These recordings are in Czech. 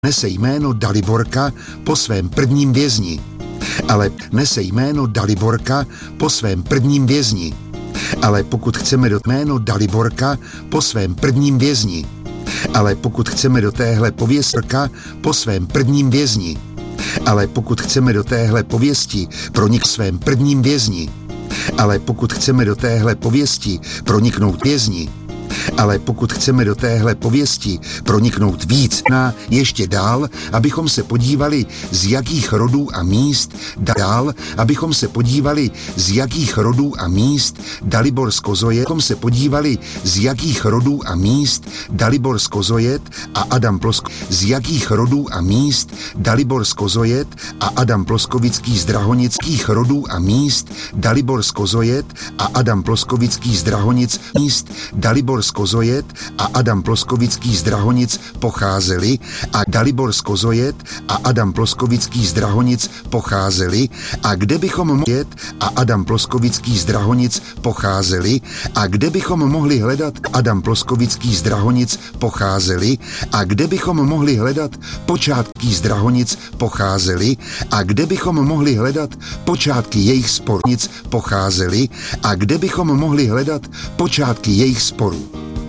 nese jméno Daliborka po svém prvním vězni. Ale nese jméno Daliborka po svém prvním vězni. Ale pokud chceme do jméno Daliborka po svém prvním vězni. Ale pokud chceme do téhle pověstka po svém prvním vězni. Ale pokud chceme do téhle pověsti proniknout svém prvním vězni. Ale pokud chceme do téhle pověsti proniknout vězni. Ale pokud chceme do téhle pověsti proniknout víc na ještě dál, abychom se podívali, z jakých rodů a míst dál, abychom se podívali, z jakých rodů a míst Dalibor z Kozojet, abychom se podívali, z jakých rodů a míst Dalibor z Kozojet a Adam z jakých rodů a míst Dalibor z Kozojet a Adam Ploskovický z Drahonických rodů a míst Dalibor z Kozojet a Adam Ploskovický z Drahonic míst Dalibor z Kozojet a Adam Ploskovický z Drahonic pocházeli a Dalibor z Kozojet a Adam Ploskovický z Drahonic pocházeli a kde bychom mohli a Adam Ploskovický z Drahonic pocházeli a kde bychom mohli hledat Adam Ploskovický z Drahonic pocházeli a kde bychom mohli hledat počátky z Drahonic pocházeli a kde bychom mohli hledat počátky jejich spornic pocházeli a kde bychom mohli hledat počátky jejich sporů.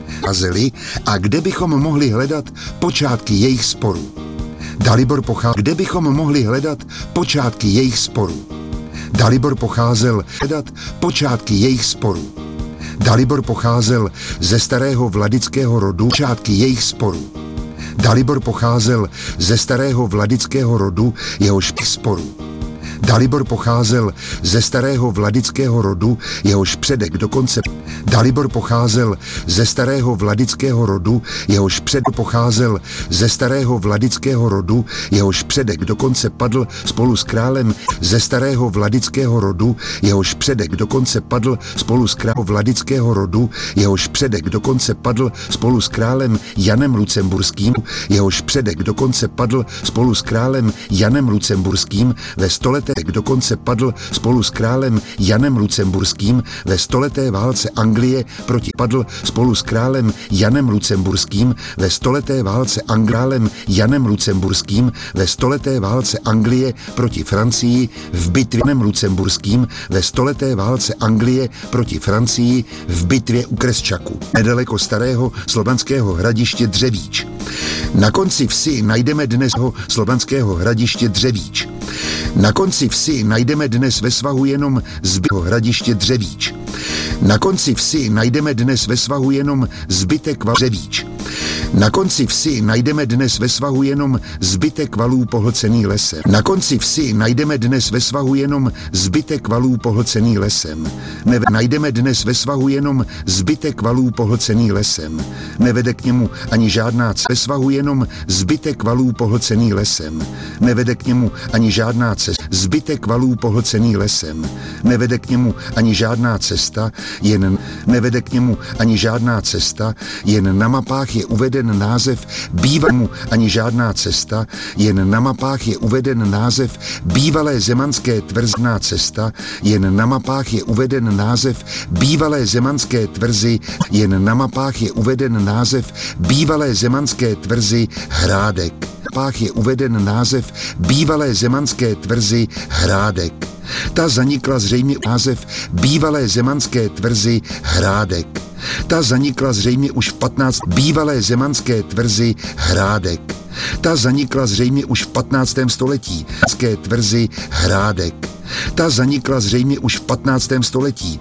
A kde bychom mohli hledat počátky jejich sporů. Dalibor pocházel, kde bychom mohli hledat počátky jejich sporů. Dalibor pocházel hledat počátky jejich sporů. Dalibor pocházel ze starého vladického rodu počátky jejich sporů. Dalibor pocházel ze starého vladického rodu jehož sporů. Dalibor pocházel ze starého vladického rodu, jehož předek dokonce Dalibor pocházel ze starého vladického rodu, jehož předek pocházel ze starého vladického rodu, jehož předek dokonce padl spolu s králem ze starého vladického rodu, jehož předek dokonce padl spolu s králem vladického rodu, jehož předek dokonce padl spolu s králem Janem Lucemburským, jehož předek dokonce padl spolu s králem Janem Lucemburským ve stoleté dokonce padl spolu s králem Janem Lucemburským ve stoleté válce Anglie proti padl spolu s králem Janem Lucemburským ve stoleté válce králem Janem Lucemburským ve stoleté válce Anglie proti Francii v bitvě Janem Lucemburským ve stoleté válce Anglie proti Francii v bitvě u Kresčaku nedaleko starého slovanského hradiště Dřevíč. Na konci vsi najdeme dnes slovanského hradiště Dřevíč. Na konci vsi najdeme dnes ve svahu jenom zbytek hradiště Dřevíč. Na konci vsi najdeme dnes ve svahu jenom zbytek Dřevíč. Na konci vsi najdeme dnes ve svahu jenom zbytek valů pohlcený lesem. Na konci vsi najdeme dnes ve svahu jenom zbytek valů pohlcený lesem. Najdeme dnes ve svahu jenom zbytek valů pohlcený lesem. Nevede k němu ani žádná cesta. Ve svahu jenom zbytek valů pohlcený lesem. Nevede k němu ani žádná cesta. Zbytek valů pohlcený lesem. Nevede k němu ani žádná cesta, jen nevede k němu ani žádná cesta, jen na mapách je uveden název bývalému ani žádná cesta, jen na mapách je uveden název bývalé zemanské tvrzná cesta, jen na mapách je uveden název bývalé zemanské tvrzy, jen na mapách je uveden název bývalé zemanské tvrzy Hrádek. Na mapách je uveden název bývalé zemanské tvrzy Hrádek. Ta zanikla zřejmě název bývalé zemanské tvrzy Hrádek. Ta zanikla zřejmě už v 15. bývalé zemanské tvrzy Hrádek. Ta zanikla zřejmě už v 15. století. Tvrzy Hrádek. Ta zanikla zřejmě už v 15. století.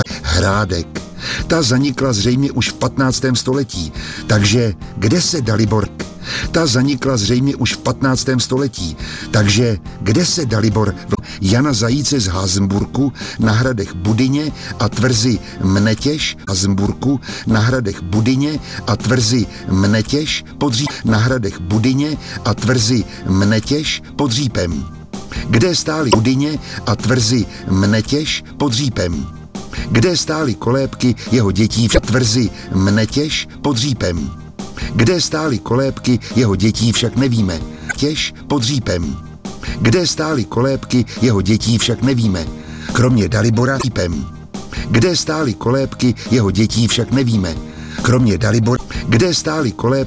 Hrádek. Ta zanikla zřejmě už v 15. století. Takže kde se Dalibor? Ta zanikla zřejmě už v 15. století. Takže kde se Dalibor? Jana Zajíce z Hazmburku na hradech Budyně a tvrzi Mnetěž Hazmburku na hradech Budyně a tvrzi Mnetěž na hradech Budyně a tvrzi Mnetěž pod Řípem. Kde stály Budyně a tvrzi Mnetěž pod Řípem. Kde stály kolébky jeho dětí v tvrzi Mnetěž pod Řípem. Kde stály kolébky jeho dětí však nevíme. Těž pod Řípem. Kde stály kolébky jeho dětí však nevíme. Kromě Dalibora Řípem. Kde stály kolébky jeho dětí však nevíme. Kromě Dalibora. Kde stály kolébky